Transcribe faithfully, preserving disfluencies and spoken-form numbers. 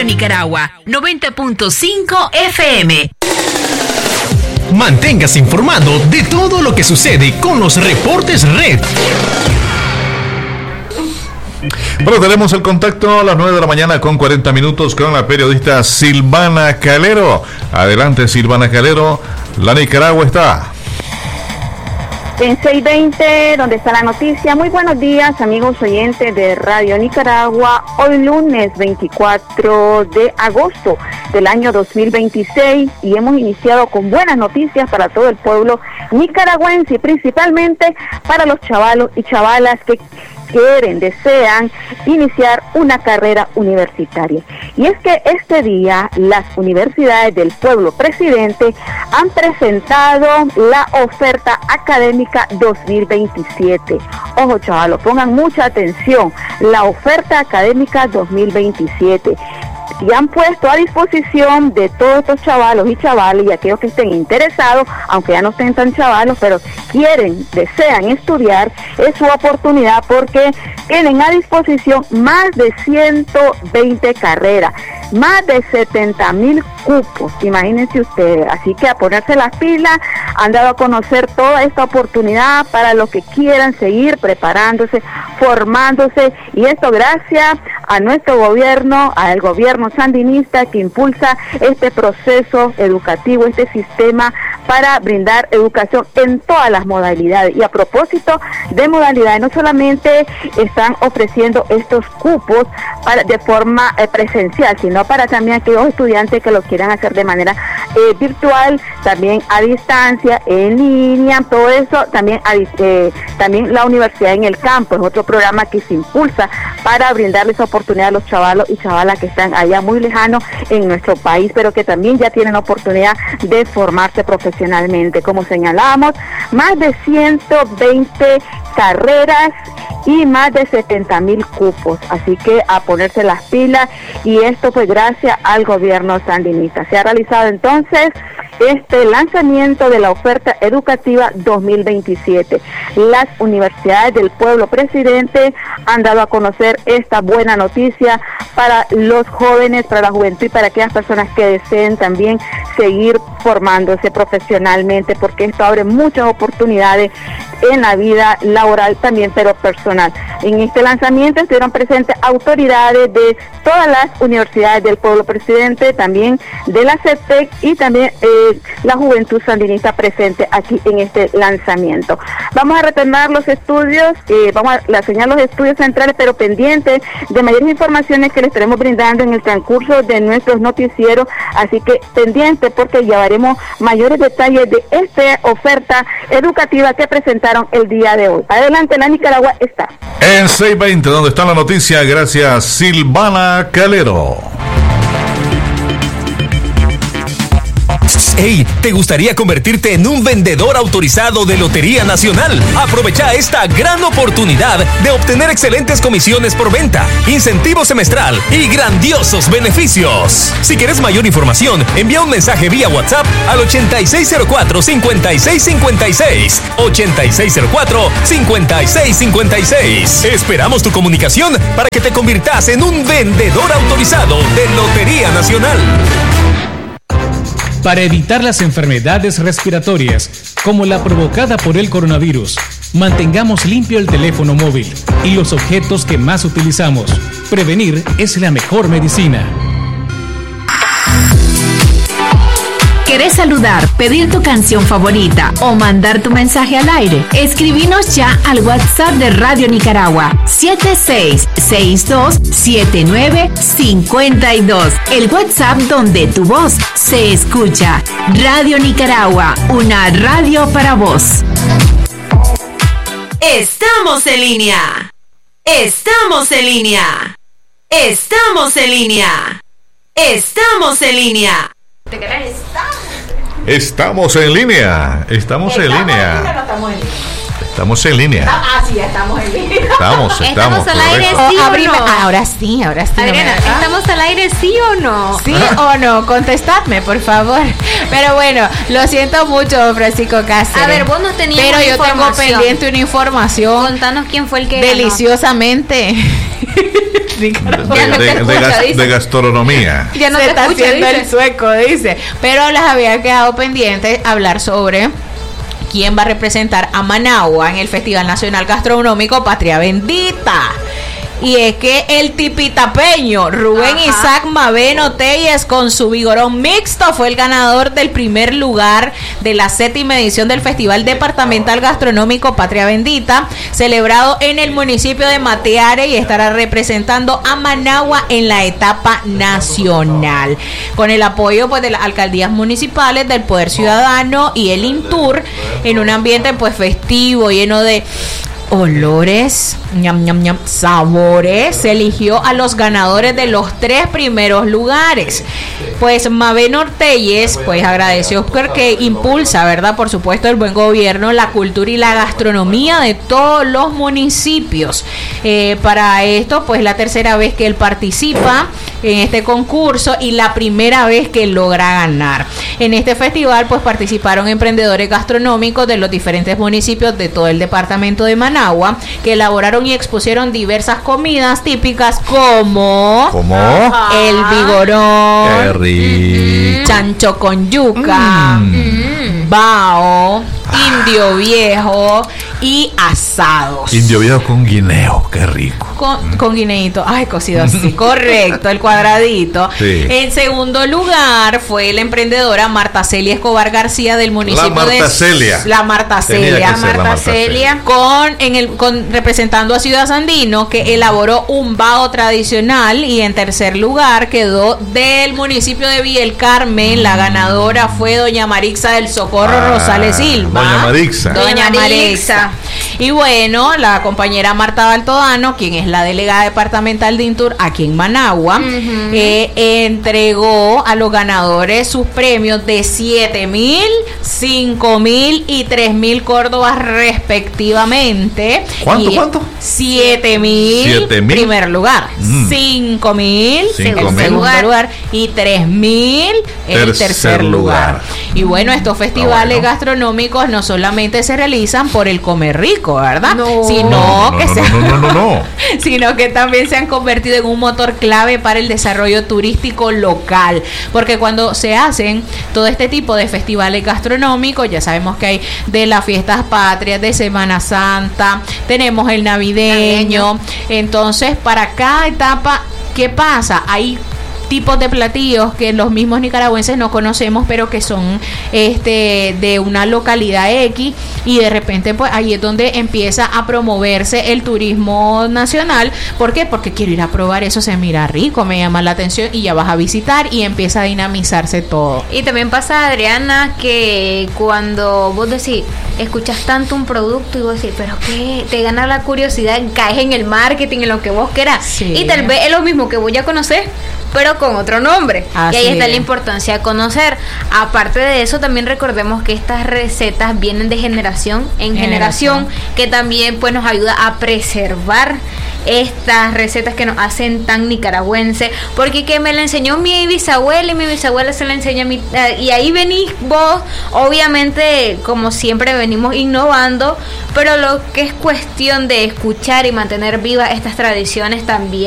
Nicaragua, noventa punto cinco F M. Manténgase informado de todo lo que sucede con los reportes Red. Bueno, tenemos el contacto a las nueve de la mañana con cuarenta minutos con la periodista Silvana Calero. Adelante, Silvana Calero, la Nicaragua está en seis veinte, donde está la noticia. Muy buenos días, amigos oyentes de Radio Nicaragua. Hoy lunes veinticuatro de agosto del año dos mil veintiséis y hemos iniciado con buenas noticias para todo el pueblo nicaragüense y principalmente para los chavalos y chavalas que quieren, desean iniciar una carrera universitaria. Y es que este día las universidades del pueblo presidente han presentado la oferta académica dos mil veintisiete. Ojo, chavalos, pongan mucha atención, la oferta académica dos mil veintisiete. Y han puesto a disposición de todos estos chavalos y chavales y aquellos que estén interesados, aunque ya no estén tan chavalos, pero quieren, desean estudiar, es su oportunidad porque tienen a disposición más de ciento veinte carreras, más de setenta mil cupos, imagínense ustedes. Así que a ponerse las pilas, han dado a conocer toda esta oportunidad para los que quieran seguir preparándose, formándose, y esto gracias a nuestro gobierno, al gobierno sandinista que impulsa este proceso educativo, este sistema para brindar educación en todas las modalidades. Y a propósito de modalidades, no solamente están ofreciendo estos cupos para, de forma eh, presencial, sino para también aquellos estudiantes que lo quieran hacer de manera eh, virtual, también a distancia, en línea, todo eso, también, a, eh, también la universidad en el campo, es otro programa que se impulsa para brindarles oportunidad a los chavalos y chavalas que están allá muy lejanos en nuestro país, pero que también ya tienen oportunidad de formarse profesionalmente. Como señalamos, más de ciento veinte carreras y más de setenta mil cupos, así que a ponerse las pilas, y esto pues gracias al gobierno sandinista. Se ha realizado entonces este lanzamiento de la oferta educativa dos mil veintisiete. Las universidades del pueblo presidente han dado a conocer esta buena noticia para los jóvenes, para la juventud y para aquellas personas que deseen también seguir formándose profesionalmente, porque esto abre muchas oportunidades en la vida laboral también, pero personal. En este lanzamiento estuvieron presentes autoridades de todas las universidades del pueblo presidente, también de la C E P E C y también eh, la juventud sandinista presente aquí en este lanzamiento. Vamos a retomar los estudios, eh, vamos a enseñar los estudios centrales, pero pendientes de mayores informaciones que les estaremos brindando en el transcurso de nuestros noticieros, así que pendientes porque llevaremos mayores detalles de esta oferta educativa que presentaron el día de hoy. Adelante, la Nicaragua está en seis veinte, donde está la noticia, gracias Silvana Calero. Hey, ¿te gustaría convertirte en un vendedor autorizado de Lotería Nacional? Aprovecha esta gran oportunidad de obtener excelentes comisiones por venta, incentivo semestral y grandiosos beneficios. Si quieres mayor información, envía un mensaje vía WhatsApp al ochenta y seis cero cuatro, cincuenta y seis cincuenta y seis, ochenta y seis cero cuatro, cincuenta y seis cincuenta y seis. Esperamos tu comunicación para que te conviertas en un vendedor autorizado de Lotería Nacional. Para evitar las enfermedades respiratorias, como la provocada por el coronavirus, mantengamos limpio el teléfono móvil y los objetos que más utilizamos. Prevenir es la mejor medicina. ¿Querés saludar, pedir tu canción favorita o mandar tu mensaje al aire? Escribinos ya al WhatsApp de Radio Nicaragua siete seis seis dos siete nueve cinco dos. El WhatsApp donde tu voz se escucha. Radio Nicaragua, una radio para vos. Estamos en línea. Estamos en línea. Estamos en línea. Estamos en línea. ¿Te querés estar? Estamos en línea. Estamos en línea. ¿Estamos en línea o no estamos en línea? Estamos en línea. Ah, sí, estamos en línea. Estamos, estamos. ¿Estamos al aire, sí o Abrime, no? ahora sí, ahora sí. Adriana, no me- ¿estamos al aire, sí o no? ¿Sí o no? Contestadme, por favor. Pero bueno, lo siento mucho, Francisco Cáceres. A ver, vos no tenías Pero una yo tengo información. pendiente una información Contanos quién fue el que ganó. deliciosamente de, de, de, gas, de gastronomía. Ya no se está escucha, haciendo dice. El sueco, dice. Pero les había quedado pendiente hablar sobre quién va a representar a Managua en el Festival Nacional Gastronómico Patria Bendita. Y es que el tipitapeño Rubén Ajá. Isaac Maveno Telles, con su vigorón mixto, fue el ganador del primer lugar de la séptima edición del Festival Departamental Gastronómico Patria Bendita, celebrado en el municipio de Mateare, y estará representando a Managua en la etapa nacional, con el apoyo pues de las alcaldías municipales, del Poder Ciudadano y el INTUR, en un ambiente pues festivo, lleno de olores, ñam, ñam, ñam, sabores. Se eligió a los ganadores de los tres primeros lugares. Pues Maveno Telles pues agradeció porque impulsa, ¿verdad? Por supuesto, el buen gobierno, la cultura y la gastronomía de todos los municipios. Eh, para esto, pues la tercera vez que él participa en este concurso y la primera vez que logra ganar. En este festival pues participaron emprendedores gastronómicos de los diferentes municipios de todo el departamento de Managua, que elaboraron y expusieron diversas comidas típicas como ¿Cómo? El vigorón, Qué rico. chancho con yuca, mm. bao, indio viejo y asados. Indio viejo con guineo, qué rico. Con, con guineíto, ay, cocido así, correcto, el cuadradito. Sí. En segundo lugar fue la emprendedora Marta Celia Escobar García del municipio la Marta de Celia. La Marta Celia, Marta, Marta Celia, con en el con representando a Ciudad Sandino, que elaboró un bao tradicional, y en tercer lugar quedó del municipio de Villa El Carmen. La ganadora fue doña Marixa del Socorro ah, Rosales Silva. Doña Marixa. Doña Marixa. Y bueno, la compañera Marta Baltodano, quien es la delegada departamental de INTUR aquí en Managua, uh-huh. eh, entregó a los ganadores sus premios de siete mil, cinco mil y tres mil córdobas respectivamente. ¿Cuánto, y cuánto? siete mil primer lugar, mm. cinco mil el segundo lugar, lugar y tres mil el tercer, tercer lugar. lugar. Y bueno, estos festivales no, bueno. gastronómicos no solamente se realizan por el comer rico, ¿verdad? No. Sino no, no, que no, se no, no, no, no. sino que también se han convertido en un motor clave para el desarrollo turístico local, porque cuando se hacen todo este tipo de festivales gastronómicos, ya sabemos que hay de las fiestas patrias, de Semana Santa, tenemos el navideño, navideño. Entonces para cada etapa, ¿qué pasa? Hay tipos de platillos que los mismos nicaragüenses no conocemos, pero que son este de una localidad X, y de repente pues ahí es donde empieza a promoverse el turismo nacional. ¿Por qué? Porque quiero ir a probar eso, se mira rico, me llama la atención, y ya vas a visitar y empieza a dinamizarse todo. Y también pasa, Adriana, que cuando vos decís, escuchas tanto un producto y vos decís, pero qué, te gana la curiosidad, caes en el marketing, en lo que vos quieras, sí. Y tal vez es lo mismo que voy a conocer, pero con otro nombre. Así y ahí está es. La importancia de conocer. Aparte de eso, también recordemos que estas recetas vienen de generación en generación, generación que también pues nos ayuda a preservar estas recetas que nos hacen tan nicaragüenses, porque que me la enseñó mi bisabuela y mi bisabuela se la enseña a mi, uh, y ahí venís vos, obviamente como siempre venimos innovando, pero lo que es cuestión de escuchar y mantener vivas estas tradiciones también